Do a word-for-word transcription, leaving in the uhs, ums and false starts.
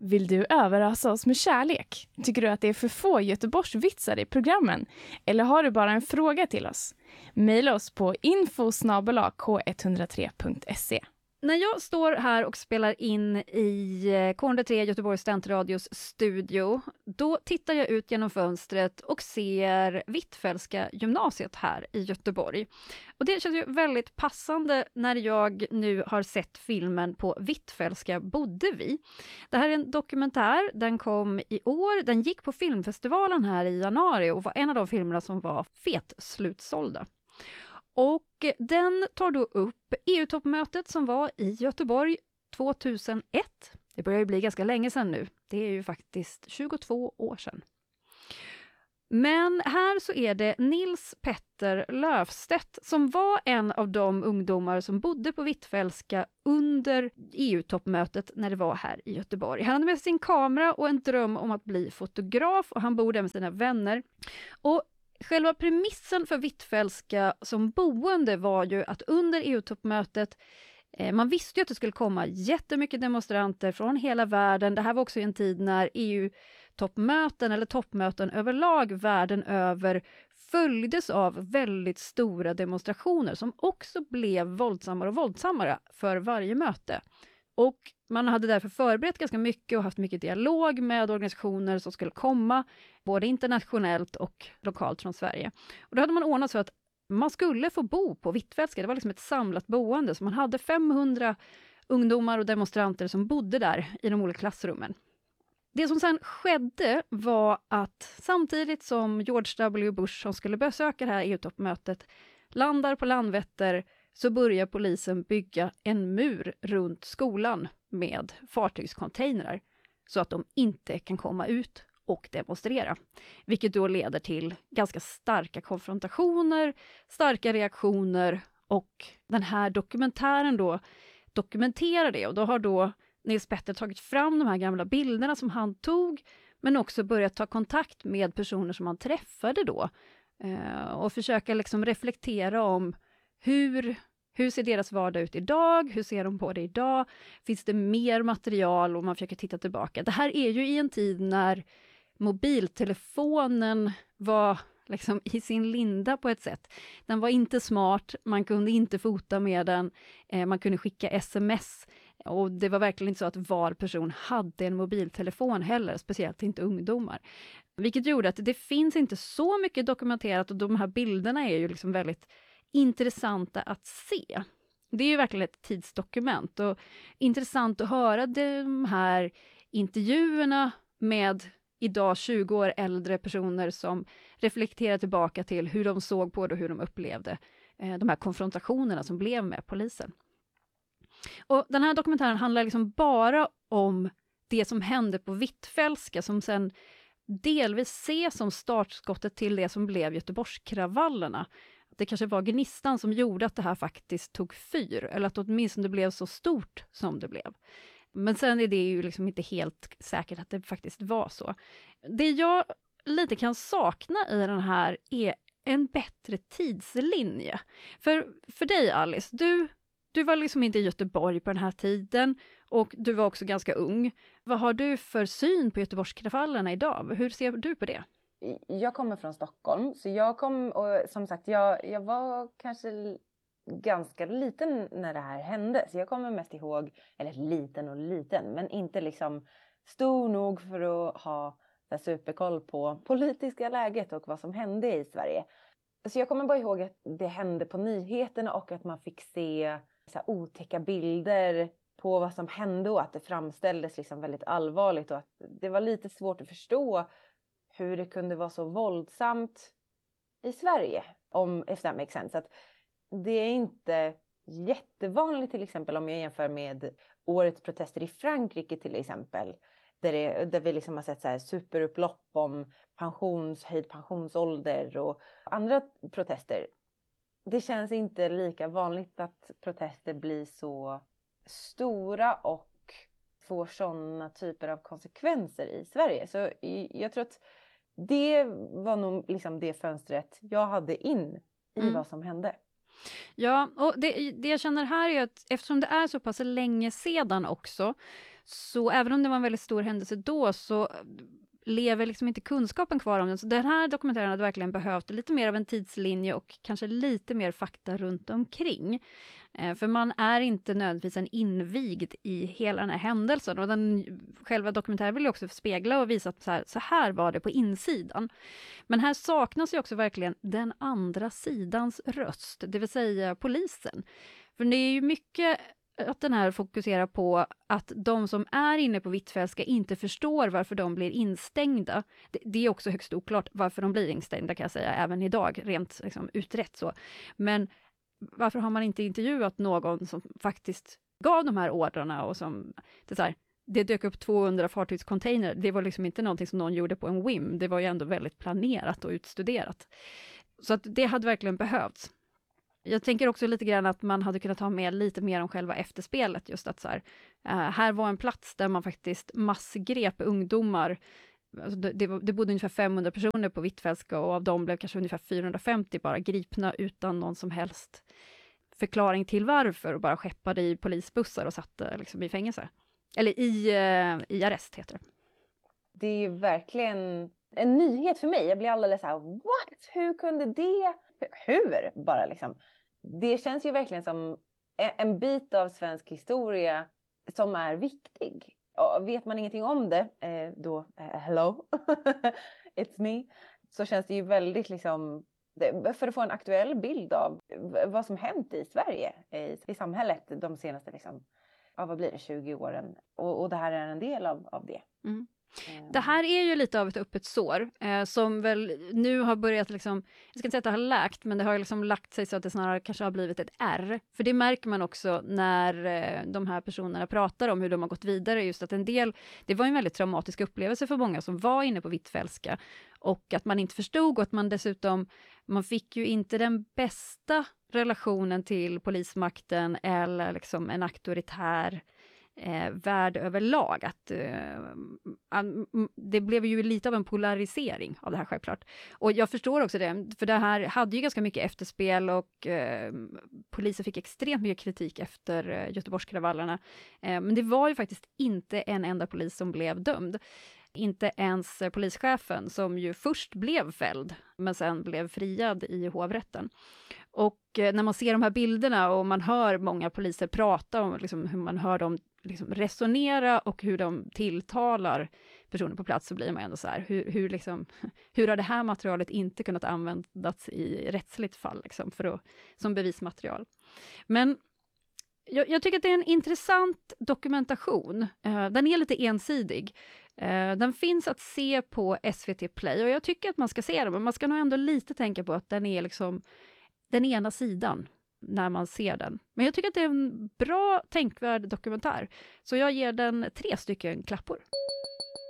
Vill du överrasa oss med kärlek? Tycker du att det är för få Göteborgsvitsar i programmen? Eller har du bara en fråga till oss? Maila oss på info snabel-a k ett noll tre punkt se. När jag står här och spelar in i K ett noll tre Göteborgs studentradios studio, då tittar jag ut genom fönstret och ser Hvitfeldtska gymnasiet här i Göteborg. Och det känns ju väldigt passande när jag nu har sett filmen På Hvitfeldtska bodde vi. Det här är en dokumentär, den kom i år, den gick på filmfestivalen här i januari och var en av de filmerna som var fet slutsålda. Och den tar då upp E U-toppmötet som var i Göteborg tjugohundraett. Det börjar ju bli ganska länge sedan nu. Det är ju faktiskt tjugotvå år sedan. Men här så är det Nils Petter Löfstedt som var en av de ungdomar som bodde på Hvitfeldtska under E U-toppmötet när det var här i Göteborg. Han hade med sin kamera och en dröm om att bli fotograf och han bor där med sina vänner. Och själva premissen för Hvitfeldtska som boende var ju att under E U-toppmötet, eh, man visste ju att det skulle komma jättemycket demonstranter från hela världen. Det här var också en tid när E U-toppmöten eller toppmöten överlag världen över följdes av väldigt stora demonstrationer som också blev våldsammare och våldsammare för varje möte. Och man hade därför förberett ganska mycket och haft mycket dialog med organisationer som skulle komma, både internationellt och lokalt från Sverige. Och då hade man ordnat så att man skulle få bo på Hvitfeldtska. Det var liksom ett samlat boende, så man hade femhundra ungdomar och demonstranter som bodde där i de olika klassrummen. Det som sen skedde var att samtidigt som George W. Bush som skulle besöka det här E U-toppmötet landar på Landvetter, så börjar polisen bygga en mur runt skolan med fartygscontainrar så att de inte kan komma ut och demonstrera. Vilket då leder till ganska starka konfrontationer, starka reaktioner, och den här dokumentären då dokumenterar det. Och då har då Nils Petter tagit fram de här gamla bilderna som han tog, men också börjat ta kontakt med personer som han träffade då eh, och försöka liksom reflektera om hur Hur ser deras vardag ut idag? Hur ser de på det idag? Finns det mer material och man försöker titta tillbaka? Det här är ju i en tid när mobiltelefonen var liksom i sin linda på ett sätt. Den var inte smart, man kunde inte fota med den, eh, man kunde skicka sms. Och det var verkligen inte så att var person hade en mobiltelefon heller, speciellt inte ungdomar. Vilket gjorde att det finns inte så mycket dokumenterat, och de här bilderna är ju liksom väldigt intressanta att se. Det är ju verkligen ett tidsdokument, och intressant att höra de här intervjuerna med idag tjugo år äldre personer som reflekterar tillbaka till hur de såg på det och hur de upplevde eh, de här konfrontationerna som blev med polisen. Och den här dokumentären handlar liksom bara om det som hände på Hvitfeldtska, som sen delvis ses som startskottet till det som blev Göteborgskravallerna. Det kanske var gnistan som gjorde att det här faktiskt tog fyr, eller att åtminstone det blev så stort som det blev. Men sen är det ju liksom inte helt säkert att det faktiskt var så. Det jag lite kan sakna i den här är en bättre tidslinje. För, för dig, Alice, du, du var liksom inte i Göteborg på den här tiden, och du var också ganska ung. Vad har du för syn på Göteborgskravallerna idag? Hur ser du på det? Jag kommer från Stockholm, så jag kom, och som sagt, jag, jag var kanske ganska liten när det här hände. Så jag kommer mest ihåg, eller liten och liten, men inte liksom stor nog för att ha så superkoll på politiska läget och vad som hände i Sverige. Så jag kommer bara ihåg att det hände på nyheterna, och att man fick se så här otäcka bilder på vad som hände, och att det framställdes liksom väldigt allvarligt, och att det var lite svårt att förstå hur det kunde vara så våldsamt i Sverige, om if that makes sense. Att det är inte jättevanligt, till exempel om jag jämför med årets protester i Frankrike till exempel. Där, det, där vi liksom har sett så här superupplopp om pensions, höjd pensionsålder och andra protester. Det känns inte lika vanligt att protester blir så stora och får sådana typer av konsekvenser i Sverige. Så jag tror att det var nog liksom det fönstret jag hade in i mm. vad som hände. Ja, och det, det jag känner här är att eftersom det är så pass länge sedan också, Så även om det var en väldigt stor händelse då så lever liksom inte kunskapen kvar om den. Så den här dokumentären hade verkligen behövt lite mer av en tidslinje och kanske lite mer fakta runt omkring. Eh, för man är inte nödvändigtvis en invigd i hela den här händelsen. Och den själva dokumentären vill ju också spegla och visa att så här, så här var det på insidan. Men här saknas ju också verkligen den andra sidans röst, det vill säga polisen. För det är ju mycket att den här fokuserar på att de som är inne på Hvitfeldtska inte förstår varför de blir instängda. Det, det är också högst oklart varför de blir instängda, kan jag säga, även idag, rent liksom, utrett så. Men varför har man inte intervjuat någon som faktiskt gav de här ordrarna och som, det, är så här, det dök upp tvåhundra fartygscontainer. Det var liksom inte någonting som någon gjorde på en whim. Det var ju ändå väldigt planerat och utstuderat. Så att det hade verkligen behövts. Jag tänker också lite grann att man hade kunnat ha med lite mer om själva efterspelet. Just att så här, uh, här var en plats där man faktiskt massgrep ungdomar. Alltså det, det, det bodde ungefär femhundra personer på Hvitfeldtska och av dem blev kanske ungefär fyrahundrafemtio bara gripna utan någon som helst förklaring till varför och bara skeppade i polisbussar och satte liksom i fängelse. Eller i, uh, i arrest heter det. Det är ju verkligen en nyhet för mig. Jag blir alldeles så här, what? Hur kunde det? Hur? Bara liksom. Det känns ju verkligen som en bit av svensk historia som är viktig. Och vet man ingenting om det, då, hello, it's me, så känns det ju väldigt liksom, för att få en aktuell bild av vad som hänt i Sverige, i, i samhället de senaste liksom, ja, vad blir det, tjugo åren. Och, och det här är en del av, av det. Mm. Det här är ju lite av ett öppet sår eh, som väl nu har börjat liksom, jag ska inte säga att det har läkt, men det har liksom lagt sig så att det snarare kanske har blivit ett R. För det märker man också när eh, de här personerna pratar om hur de har gått vidare, just att en del, det var en väldigt traumatisk upplevelse för många som var inne på Hvitfeldtska och att man inte förstod och att man dessutom, man fick ju inte den bästa relationen till polismakten eller liksom en auktoritär Eh, värld överlag. Att, eh, det blev ju lite av en polarisering av det här självklart. Och jag förstår också det, för det här hade ju ganska mycket efterspel och eh, polisen fick extremt mycket kritik efter eh, Göteborgskravallerna. Eh, men det var ju faktiskt inte en enda polis som blev dömd. Inte ens eh, polischefen som ju först blev fälld men sen blev friad i hovrätten. Och eh, när man ser de här bilderna och man hör många poliser prata om liksom, hur man hör dem liksom resonera och hur de tilltalar personer på plats, så blir man ändå så här, hur, hur, liksom, hur har det här materialet inte kunnat användas i rättsligt fall liksom, för att, som bevismaterial. Men jag, jag tycker att det är en intressant dokumentation. Uh, den är lite ensidig. Uh, den finns att se på S V T Play och jag tycker att man ska se den, men man ska nog ändå lite tänka på att den är liksom den ena sidan när man ser den. Men jag tycker att det är en bra, tänkvärd dokumentär. Så jag ger den tre stycken klappor.